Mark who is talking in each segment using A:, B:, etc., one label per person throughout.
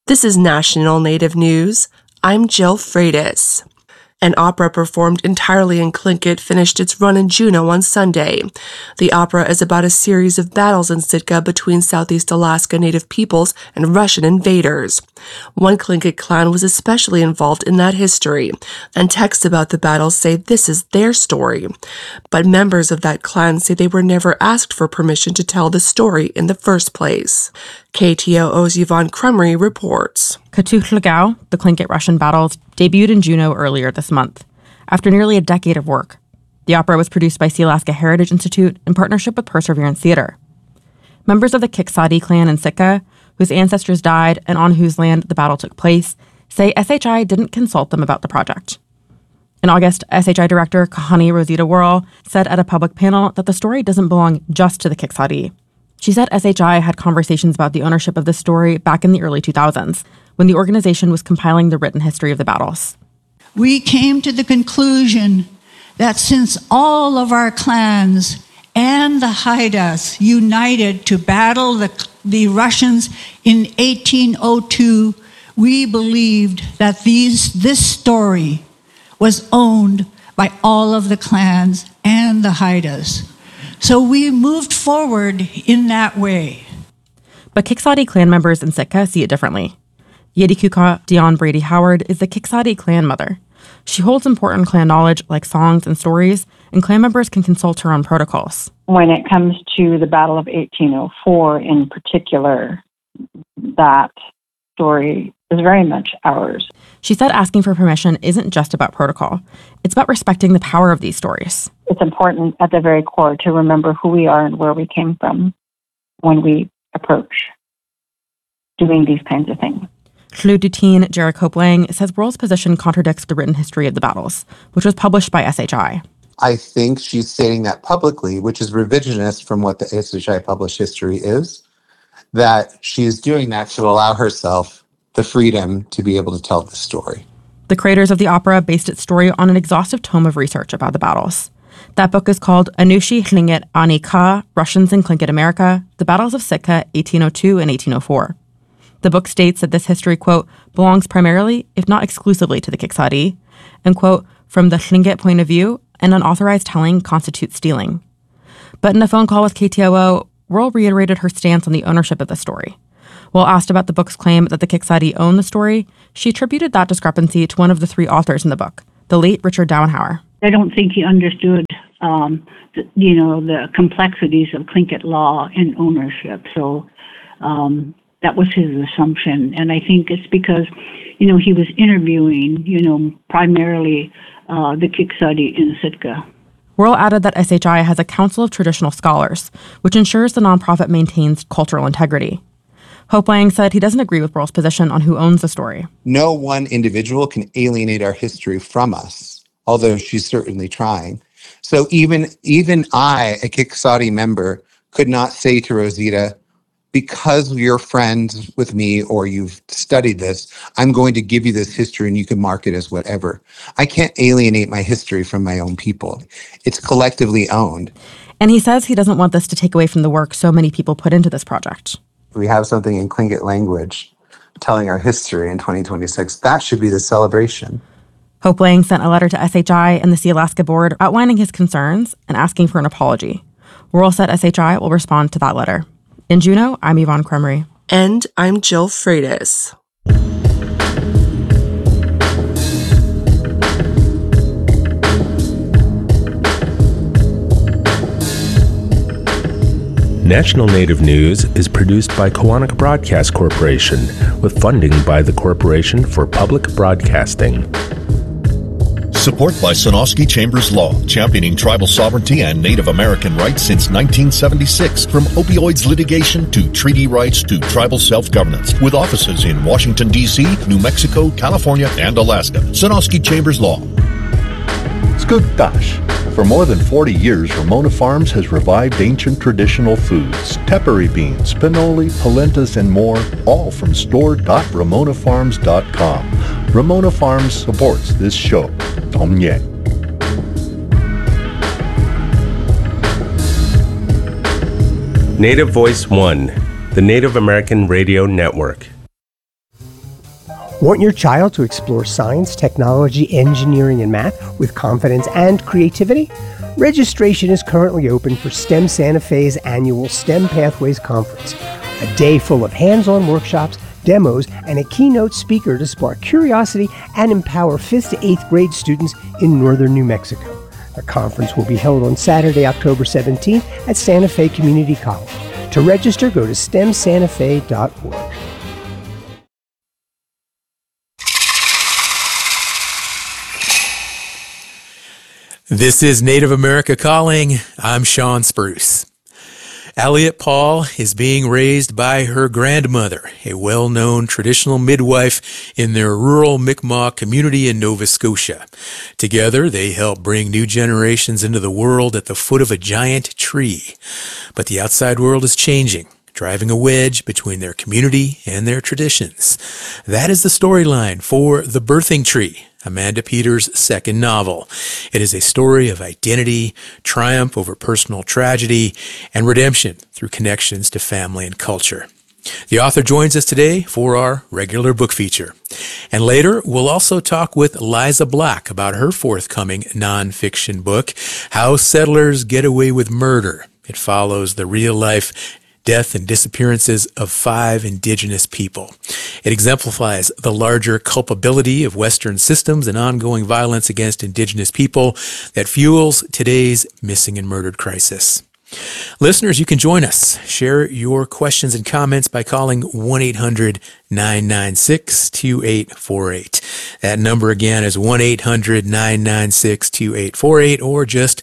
A: This is National Native News. I'm Jill Freitas. An opera performed entirely in Tlingit finished its run in Juneau on Sunday. The opera is about a series of battles in Sitka between Southeast Alaska Native peoples and Russian invaders. One Tlingit clan was especially involved in that history, and texts about the battles say this is their story. But members of that clan say they were never asked for permission to tell the story in the first place. KTOO's Yvonne Crumry reports.
B: Katuch Lagao, the Tlingit Russian battles, debuted in Juneau earlier this month, after nearly a decade of work. The opera was produced by Sealaska Heritage Institute in partnership with Perseverance Theatre. Members of the Kiksadi clan in Sitka, whose ancestors died and on whose land the battle took place, say SHI didn't consult them about the project. In August, SHI Director Kahani Rosita Worrell said at a public panel that the story doesn't belong just to the Kiksadi. She said SHI had conversations about the ownership of the story back in the early 2000s, when the organization was compiling the written history of the battles.
C: We came to the conclusion that since all of our clans and the Haidas united to battle the Russians in 1802, we believed that this story was owned by all of the clans and the Haidas. So we moved forward in that way.
B: But Kiksadi clan members in Sitka see it differently. Yedikuka Dion Brady Howard is the Kiksadi clan mother. She holds important clan knowledge like songs and stories, and clan members can consult her on protocols.
D: When it comes to the Battle of 1804 in particular, that story is very much ours.
B: She said asking for permission isn't just about protocol. It's about respecting the power of these stories.
D: It's important at the very core to remember who we are and where we came from when we approach doing these kinds of things.
B: Khlu Dutin Jared Copelang says Worrell's position contradicts the written history of the battles, which was published by SHI.
E: I think she's stating that publicly, which is revisionist from what the SHI published history is, that she is doing that to allow herself the freedom to be able to tell the story.
B: The creators of the opera based its story on an exhaustive tome of research about the battles. That book is called Anushi Tlingit Ani Ka, Russians in Tlingit America, The Battles of Sitka, 1802 and 1804. The book states that this history, quote, belongs primarily, if not exclusively, to the Kiksadi, and, quote, from the Tlingit point of view, an unauthorized telling constitutes stealing. But in a phone call with KTOO, Worrell reiterated her stance on the ownership of the story. While asked about the book's claim that the Kiksadi own the story, she attributed that discrepancy to one of the three authors in the book, the late Richard Dowenhauer.
F: I don't think he understood, the complexities of Tlingit law and ownership. So that was his assumption. And I think it's because, he was interviewing, primarily the Kiksadi in Sitka.
B: Worrell added that SHI has a Council of Traditional Scholars, which ensures the nonprofit maintains cultural integrity. Hopelang said he doesn't agree with Worrell's position on who owns the story.
E: No one individual can alienate our history from us, although she's certainly trying. So even I, a Kiksadi member, could not say to Rosita, because you're friends with me or you've studied this, I'm going to give you this history and you can mark it as whatever. I can't alienate my history from my own people. It's collectively owned.
B: And he says he doesn't want this to take away from the work so many people put into this project.
E: We have something in Tlingit language telling our history in 2026. That should be the celebration.
B: Hopelang sent a letter to SHI and the Sealaska board outlining his concerns and asking for an apology. Worrell said SHI will respond to that letter. In Juneau, I'm Yvonne Crumry.
A: And I'm Jill Freitas.
G: National Native News is produced by Kawanak Broadcast Corporation with funding by the Corporation for Public Broadcasting.
H: Support by Sonosky Chambers Law, championing tribal sovereignty and Native American rights since 1976. From opioids litigation to treaty rights to tribal self-governance. With offices in Washington, D.C., New Mexico, California, and Alaska. Sonosky Chambers Law.
I: Skugdash. For more than 40 years, Ramona Farms has revived ancient traditional foods. Tepary beans, pinoli, polentas, and more, all from store.ramonafarms.com. Ramona Farms supports this show. Domye.
G: Native Voice One, the Native American Radio Network.
J: Want your child to explore science, technology, engineering, and math with confidence and creativity? Registration is currently open for STEM Santa Fe's annual STEM Pathways Conference, a day full of hands-on workshops, demos, and a keynote speaker to spark curiosity and empower 5th to 8th grade students in northern New Mexico. The conference will be held on Saturday, October 17th at Santa Fe Community College. To register, go to stemsantafe.org.
K: This is Native America Calling. I'm Sean Spruce. Elliot Paul is being raised by her grandmother, a well-known traditional midwife in their rural Mi'kmaq community in Nova Scotia. Together, they help bring new generations into the world at the foot of a giant tree. But the outside world is changing, driving a wedge between their community and their traditions. That is the storyline for The Birthing Tree, Amanda Peters' second novel. It is a story of identity, triumph over personal tragedy, and redemption through connections to family and culture. The author joins us today for our regular book feature. And later, we'll also talk with Liza Black about her forthcoming nonfiction book, How Settlers Get Away with Murder. It follows the real-life death and disappearances of 5 Indigenous people. It exemplifies the larger culpability of Western systems and ongoing violence against Indigenous people that fuels today's missing and murdered crisis. Listeners, you can join us. Share your questions and comments by calling 1-800-996-2848. That number again is 1-800-996-2848 or just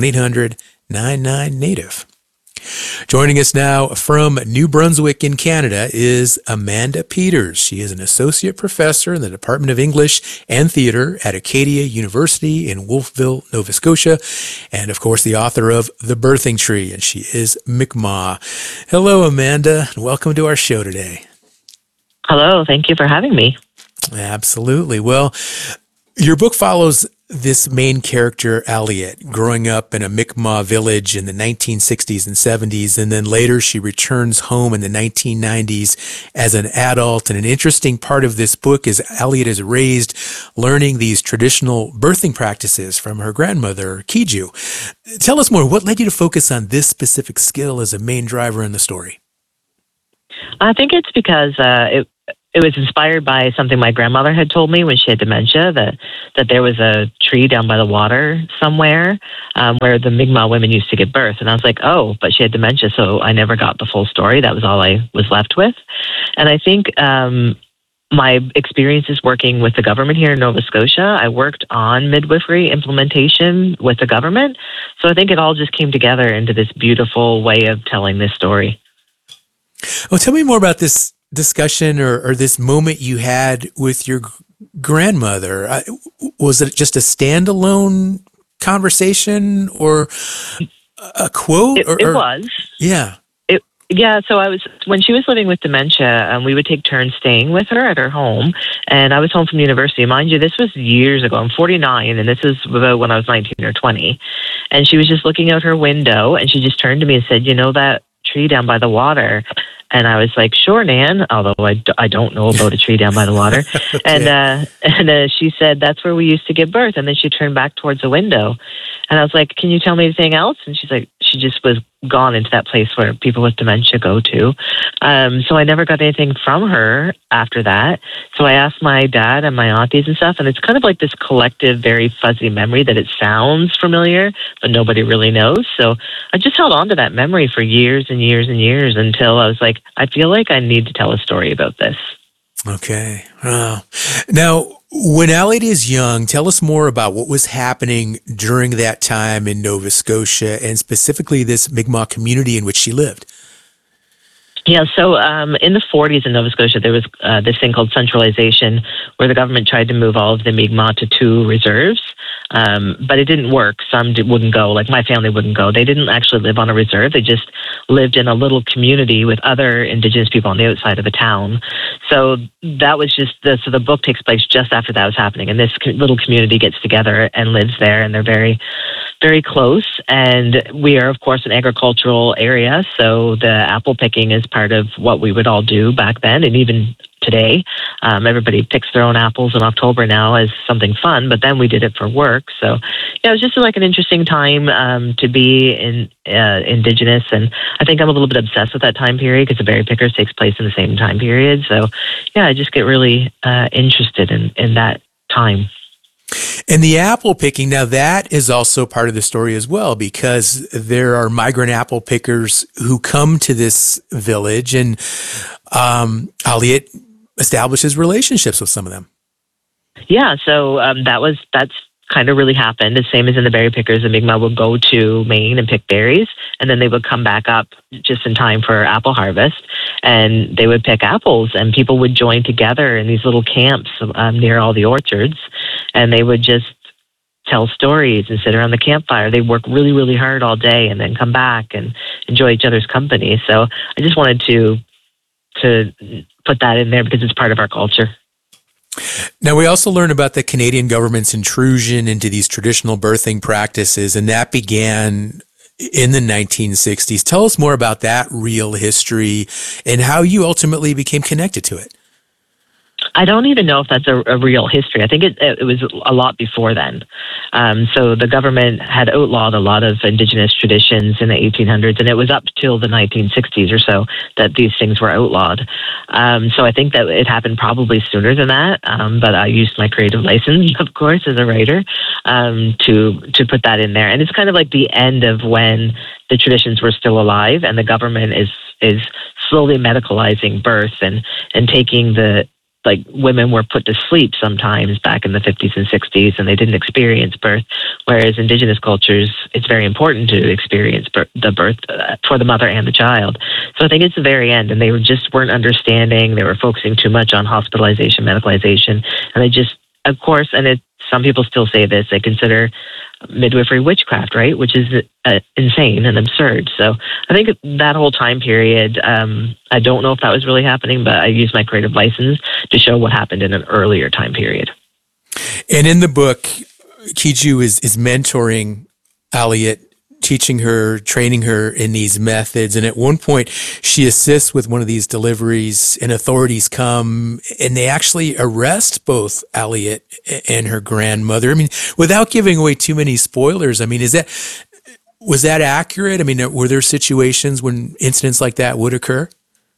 K: 1-800-99-NATIVE. Joining us now from New Brunswick in Canada is Amanda Peters. She is an associate professor in the Department of English and Theatre at Acadia University in Wolfville, Nova Scotia, and of course the author of The Birthing Tree, and she is Mi'kmaq. Hello, Amanda, and welcome to our show today.
L: Hello, thank you for having me.
K: Absolutely. Well, your book follows this main character, Elliot, growing up in a Mi'kmaq village in the 1960s and 70s, and then later she returns home in the 1990s as an adult. And an interesting part of this book is Elliot is raised learning these traditional birthing practices from her grandmother, Kiju. Tell us more. What led you to focus on this specific skill as a main driver in the story?
L: I think it's because it was inspired by something my grandmother had told me when she had dementia, that there was a tree down by the water somewhere where the Mi'kmaq women used to give birth. And I was like, oh, but she had dementia, so I never got the full story. That was all I was left with. And I think my experiences working with the government here in Nova Scotia, I worked on midwifery implementation with the government. So I think it all just came together into this beautiful way of telling this story.
K: Well, tell me more about this discussion or this moment you had with your grandmother. Was it just a standalone conversation or a quote?
L: It was.
K: Yeah.
L: Yeah, so when she was living with dementia, we would take turns staying with her at her home, and I was home from university. Mind you, this was years ago. I'm 49, and this is about when I was 19 or 20. And she was just looking out her window, and she just turned to me and said, you know that tree down by the water? And I was like, sure, Nan, although I don't know about a tree down by the water. Okay. And she said, that's where we used to give birth. And then she turned back towards the window. And I was like, can you tell me anything else? And she's like, she just was gone into that place where people with dementia go to. So I never got anything from her after that. So I asked my dad and my aunties and stuff, and it's kind of like this collective, very fuzzy memory that it sounds familiar, but nobody really knows. So I just held on to that memory for years and years and years until I was like, I feel like I need to tell a story about this.
K: Okay. Wow. Now, when Elliot is young, tell us more about what was happening during that time in Nova Scotia and specifically this Mi'kmaq community in which she lived.
L: Yeah, so in the 40s in Nova Scotia, there was this thing called centralization where the government tried to move all of the Mi'kmaq to 2 reserves, but it didn't work. Some wouldn't go, like my family wouldn't go. They didn't actually live on a reserve. They just lived in a little community with other Indigenous people on the outside of the town. So that was just, so the book takes place just after that was happening, and this little community gets together and lives there, and they're very, very close. And we are, of course, an agricultural area, so the apple picking is part of what we would all do back then, and even today. Everybody picks their own apples in October now as something fun, but then we did it for work. So yeah, it was just like an interesting time to be in Indigenous, and I think I'm a little bit obsessed with that time period because the Berry Pickers takes place in the same time period. So yeah, I just get really interested in that time.
K: And the apple picking, now that is also part of the story as well, because there are migrant apple pickers who come to this village, and Aliet establishes relationships with some of them.
L: Yeah, so that's kind of really happened. The same as in the Berry Pickers, the Mi'kmaq would go to Maine and pick berries, and then they would come back up just in time for apple harvest, and they would pick apples, and people would join together in these little camps near all the orchards, and they would just tell stories and sit around the campfire. They work really, really hard all day and then come back and enjoy each other's company. So I just wanted to put that in there because it's part of our culture.
K: Now, we also learn about the Canadian government's intrusion into these traditional birthing practices, and that began in the 1960s. Tell us more about that real history and how you ultimately became connected to it.
L: I don't even know if that's a real history. I think it was a lot before then. So the government had outlawed a lot of Indigenous traditions in the 1800s, and it was up till the 1960s or so that these things were outlawed. So I think that it happened probably sooner than that, but I used my creative license, of course, as a writer, to put that in there. And it's kind of like the end of when the traditions were still alive, and the government is slowly medicalizing birth and taking like women were put to sleep sometimes back in the 50s and 60s, and they didn't experience birth. Whereas Indigenous cultures, it's very important to experience the birth for the mother and the child. So I think it's the very end, and they weren't understanding. They were focusing too much on hospitalization, medicalization, and they just, of course, and some people still say this, they consider midwifery witchcraft, right? Which is insane and absurd. So I think that whole time period, I don't know if that was really happening, but I used my creative license to show what happened in an earlier time period.
K: And in the book, Kiju is mentoring Aliet, teaching her, training her in these methods. And at one point, she assists with one of these deliveries, and authorities come and they actually arrest both Aliet and her grandmother. I mean, without giving away too many spoilers, I mean, was that accurate? I mean, were there situations when incidents like that would occur?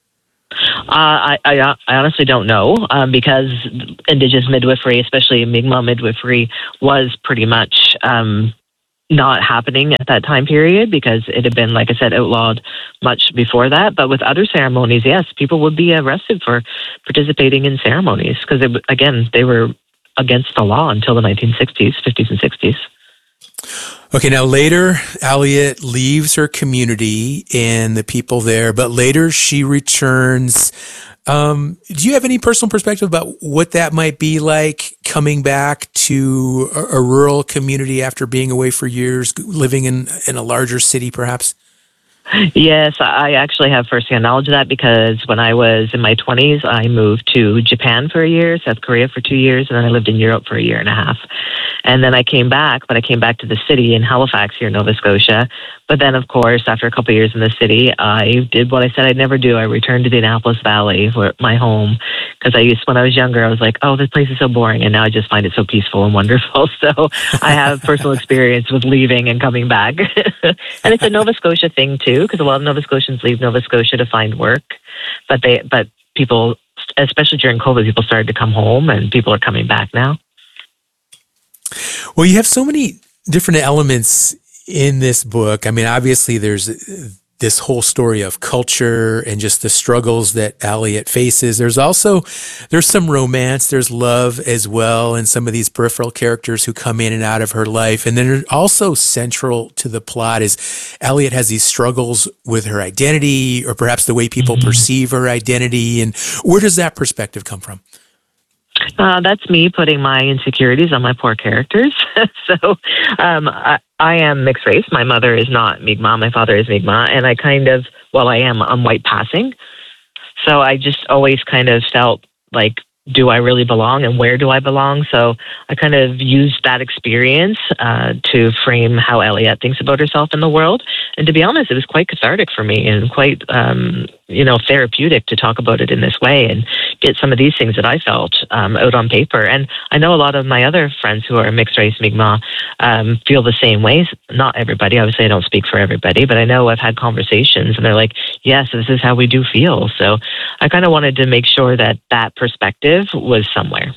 L: I honestly don't know, because Indigenous midwifery, especially Mi'kmaq midwifery, was pretty much not happening at that time period because it had been, like I said, outlawed much before that. But with other ceremonies, yes, people would be arrested for participating in ceremonies because, again, they were against the law until the 1960s, 50s and 60s.
K: Okay, now later, Aliet leaves her community and the people there, but later she returns. Do you have any personal perspective about what that might be like coming back to a rural community after being away for years, living in a larger city perhaps?
L: Yes, I actually have firsthand knowledge of that because when I was in my 20s, I moved to Japan for a year, South Korea for 2 years, and then I lived in Europe for a year and a half. And then I came back, but I came back to the city in Halifax here in Nova Scotia. But then, of course, after a couple of years in the city, I did what I said I'd never do. I returned to the Annapolis Valley, my home, because when I was younger, I was like, oh, this place is so boring, and now I just find it so peaceful and wonderful. So I have personal experience with leaving and coming back. And it's a Nova Scotia thing, too, because a lot of Nova Scotians leave Nova Scotia to find work. But people, especially during COVID, people started to come home, and people are coming back now.
K: Well, you have so many different elements in this book. I mean, obviously there's this whole story of culture and just the struggles that Aliet faces. There's some romance, there's love as well, and some of these peripheral characters who come in and out of her life. And then also central to the plot is Aliet has these struggles with her identity, or perhaps the way people perceive her identity. And where does that perspective come from?
L: That's me putting my insecurities on my poor characters. So I am mixed race. My mother is not Mi'kmaq. My father is Mi'kmaq. And I'm white passing. So I just always kind of felt like, do I really belong and where do I belong? So I kind of used that experience to frame how Aliet thinks about herself in the world. And to be honest, it was quite cathartic for me and quite, therapeutic to talk about it in this way and get some of these things that I felt out on paper. And I know a lot of my other friends who are mixed race Mi'kmaq feel the same way. Not everybody, obviously I don't speak for everybody, but I know I've had conversations and they're like, yes, this is how we do feel. So I kind of wanted to make sure that that perspective was somewhere.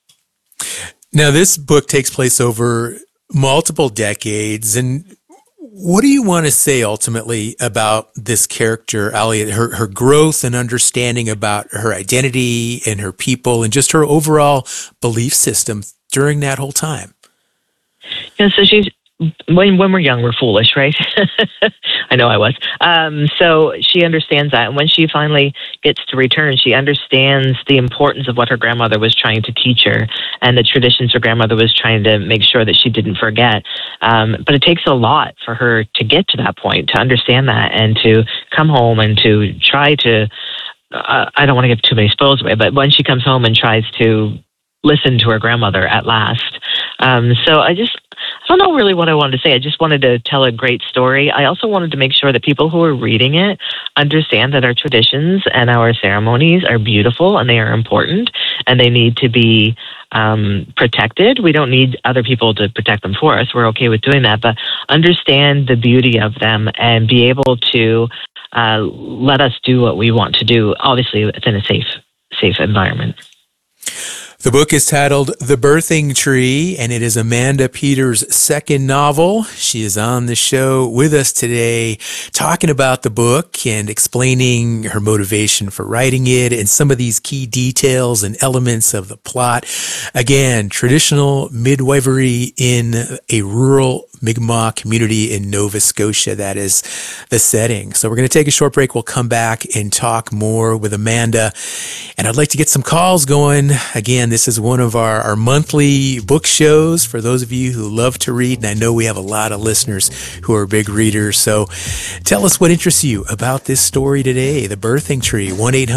K: Now, this book takes place over multiple decades, and what do you want to say ultimately about this character, Alliet, her growth and understanding about her identity and her people and just her overall belief system during that whole time?
L: Yeah, so she's, when we're young, we're foolish, right? I know I was. So she understands that. And when she finally gets to return, she understands the importance of what her grandmother was trying to teach her and the traditions her grandmother was trying to make sure that she didn't forget. But it takes a lot for her to get to that point, to understand that and to come home and to try to, I don't want to give too many spoils away, but when she comes home and tries to listen to her grandmother at last. So I don't know really what I wanted to say. I just wanted to tell a great story. I also wanted to make sure that people who are reading it understand that our traditions and our ceremonies are beautiful and they are important and they need to be protected. We don't need other people to protect them for us. We're okay with doing that, but understand the beauty of them and be able to let us do what we want to do. Obviously, within a safe environment.
K: The book is titled The Birthing Tree, and it is Amanda Peters' second novel. She is on the show with us today talking about the book and explaining her motivation for writing it and some of these key details and elements of the plot. Again, traditional midwifery in a rural Mi'kmaq community in Nova Scotia. That is the setting. So we're going to take a short break. We'll come back and talk more with Amanda. And I'd like to get some calls going. Again, this is one of our monthly book shows for those of you who love to read. And I know we have a lot of listeners who are big readers. So tell us what interests you about this story today. The Birthing Tree.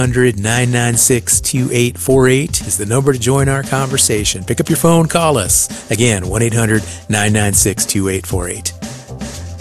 K: 1-800-996-2848 is the number to join our conversation. Pick up your phone, call us. Again, 1-800-996-2848.